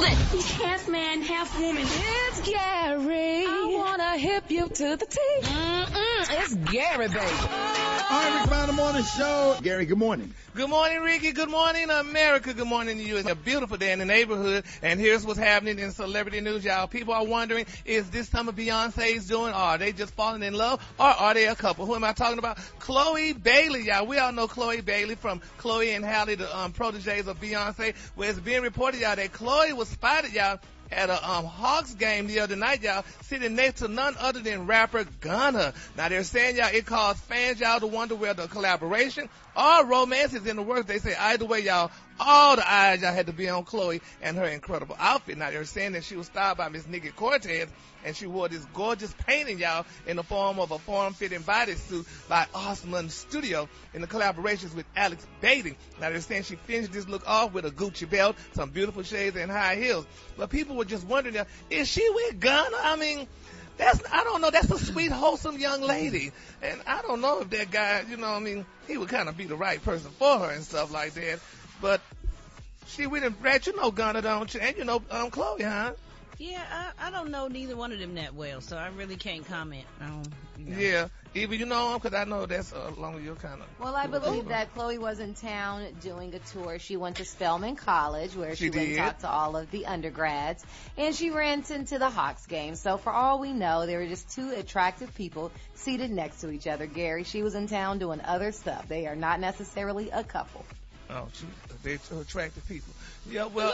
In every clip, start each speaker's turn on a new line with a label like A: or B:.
A: He's half man, half woman.
B: It's Gary. I wanna hip you to the T. It's Gary, baby.
C: All right, Rick Brown, the morning show. Gary, good morning.
D: Good morning, Ricky. Good morning, America. Good morning to you. It's a beautiful day in the neighborhood, and here's what's happening in celebrity news, y'all. People are wondering, is this some of Beyonce's doing, or are they just falling in love, or are they a couple? Who am I talking about? Chloe Bailey, y'all. We all know Chloe Bailey from Chloe and Halle, the proteges of Beyonce, where it's being reported, y'all, that Chloe was spotted, y'all, at a Hawks game the other night, y'all, sitting next to none other than rapper Gunna. Now, they're saying, y'all, it caused fans, y'all, to wonder whether the collaboration or romance is in the works. They say either way, y'all, all the eyes, y'all, had to be on Chloe and her incredible outfit. Now, they're saying that she was styled by Miss Nikki Cortez, and she wore this gorgeous painting, y'all, in the form of a form-fitting bodysuit by Osman Studio in the collaborations with Alex Bading. Now, they're saying she finished this look off with a Gucci belt, some beautiful shades, and high heels. But people were just wondering, is she with Gunna? I mean, I don't know. That's a sweet, wholesome young lady. And I don't know if that guy, you know what I mean, he would kind of be the right person for her and stuff like that. But she with him, Brad, you know Gunna, don't you? And you know Chloe, huh?
E: Yeah, I don't know neither one of them that well, so I really can't comment.
D: Yeah, even you know them, because I know that's along with your kind of.
F: Well, I believe that Chloe was in town doing a tour. She went to Spelman College, where she went and talked to all of the undergrads, and she ran into the Hawks game. So for all we know, there were just two attractive people seated next to each other. Gary, she was in town doing other stuff. They are not necessarily a couple.
D: Oh, they're attractive people. Yeah, well,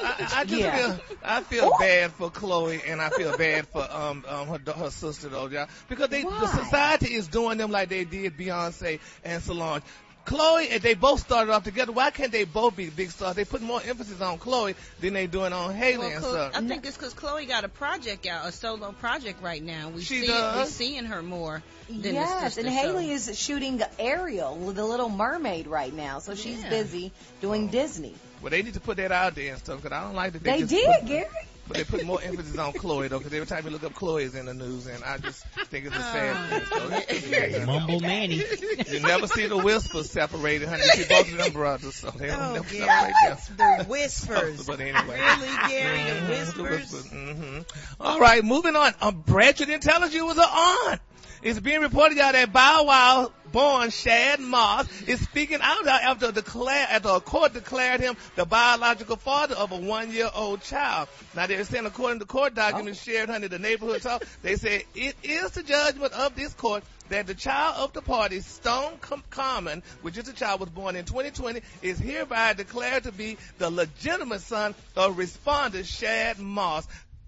D: I feel bad for Chloe, and I feel bad for her sister though, y'all, because the society is doing them like they did Beyonce and Solange. Chloe, and they both started off together. Why can't they both be big stars? They put more emphasis on Chloe than they doing on Halle and stuff.
E: I think it's because Chloe got a project out, a solo project right now. We're seeing her more than the sister.
F: And Halle is shooting Ariel, the Little Mermaid, right now. So she's busy doing Disney.
D: Well, they need to put that out there and stuff, because I don't like that
F: they did, Gary.
D: But they put more emphasis on Chloe, though, because every time you look up, Chloe is in the news, and I just think it's a sad thing. So
G: Mumble Manny.
D: You never see the Whispers separated, honey. You see both of them brothers, so they don't never separate them.
E: The Whispers.
D: So, but anyway.
E: Really, Gary, the Whispers?
D: Mm-hmm. All right, moving on. Brad, you didn't tell us you was an aunt. It's being reported, y'all, that Bow Wow born Shad Moss is speaking out after a court declared him the biological father of a 1-year-old child. Now, they're saying, according to court documents shared under the neighborhood talk, they said it is the judgment of this court that the child of the party, Stone Common, which is a child was born in 2020, is hereby declared to be the legitimate son of respondent Shad Moss,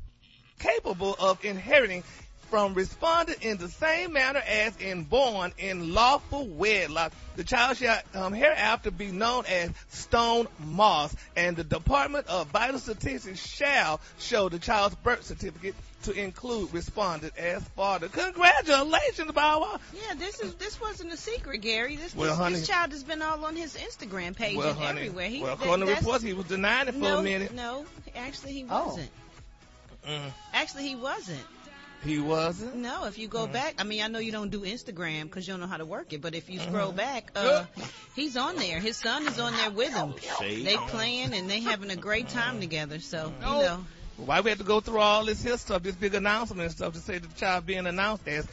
D: capable of inheriting from respondent in the same manner as in born in lawful wedlock. The child shall hereafter be known as Stone Moss, and the Department of Vital Statistics shall show the child's birth certificate to include respondent as father. Congratulations, Bow Wow.
E: Yeah, this wasn't a secret, Gary. This child has been all on his Instagram page and everywhere.
D: According to reports, he was denying it for a minute.
E: No, actually he wasn't. Actually, he wasn't.
D: He wasn't?
E: No, if you go back, I mean, I know you don't do Instagram because you don't know how to work it, but if you scroll back, he's on there. His son is on there with him. They playing and they having a great time together, so, you know.
D: Why we had to go through all this stuff, this big announcement and stuff, to say the child being announced as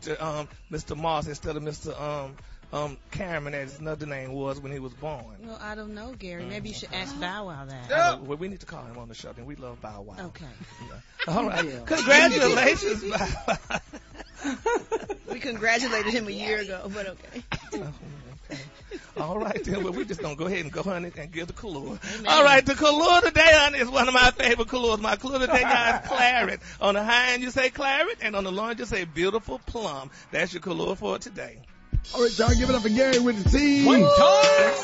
D: Mr. Moss instead of Mr. Cameron, as his another name was when he was born.
E: Well, I don't know, Gary. Maybe you should ask Bow Wow that.
D: Well, we need to call him on the show, and we love Bow Wow.
E: Okay.
D: Yeah. All right. Congratulations, Bow Wow.
E: We congratulated him a year ago, but okay.
D: Okay. All right, then. Well, we're just going to go ahead and go, honey, and give the color. All right, the color today, honey, is one of my favorite colors. My color today, guys, claret. On the high end, you say claret, and on the low end, you say beautiful plum. That's your color for today.
C: All right, y'all, give it up for Gary with the team.
G: One time.